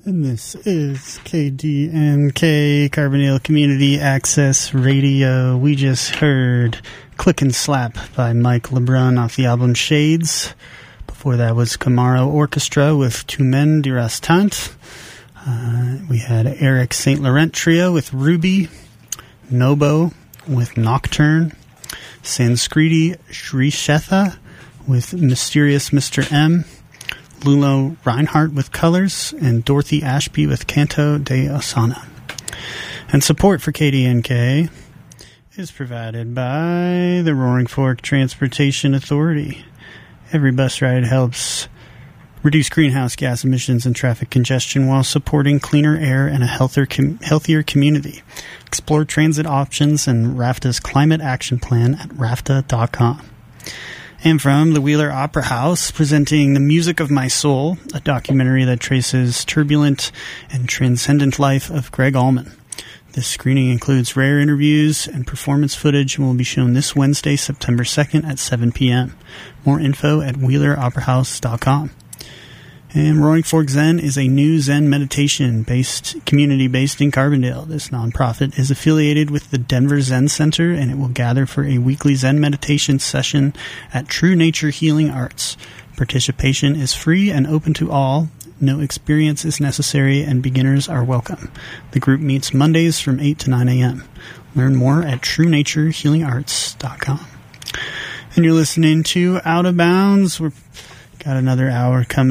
And this is KDNK, Carbondale Community Access Radio. We just heard Click and Slap by Mike LeBrun off the album Shades. Before that was Camaro Orchestra with Two Men du Rastant. We had Eric St. Laurent Trio with Ruby. Nobo with Nocturne. Sanskriti Srishetha with Mysterious Mr. M. Lulo Reinhardt with Colors, and Dorothy Ashby with Canto de Osana. And support for KDNK is provided by the Roaring Fork Transportation Authority. Every bus ride helps reduce greenhouse gas emissions and traffic congestion while supporting cleaner air and a healthier community. Explore transit options and RAFTA's Climate Action Plan at rafta.com. And from the Wheeler Opera House, presenting The Music of My Soul, a documentary that traces turbulent and transcendent life of Greg Allman. This screening includes rare interviews and performance footage and will be shown this Wednesday, September 2nd at 7 p.m. More info at wheeleroperahouse.com. And Roaring Fork Zen is a new Zen meditation-based community based in Carbondale. This nonprofit is affiliated with the Denver Zen Center, and it will gather for a weekly Zen meditation session at True Nature Healing Arts. Participation is free and open to all. No experience is necessary, and beginners are welcome. The group meets Mondays from 8 to 9 a.m. Learn more at truenaturehealingarts.com. And you're listening to Out of Bounds. We've got another hour coming.